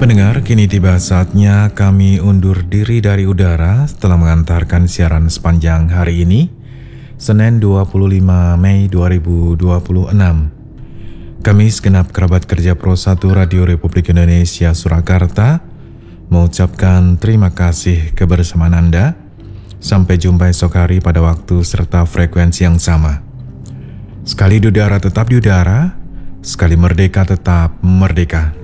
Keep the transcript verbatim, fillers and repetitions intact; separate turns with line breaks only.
pendengar, kini tiba saatnya kami undur diri dari udara setelah mengantarkan siaran sepanjang hari ini, Senin dua puluh lima Mei dua ribu dua puluh enam. Kami segenap kerabat kerja Pro satu Radio Republik Indonesia Surakarta mengucapkan terima kasih kebersamaan Anda. Sampai jumpa esok hari pada waktu serta frekuensi yang sama. Sekali di udara tetap di udara, sekali merdeka tetap merdeka.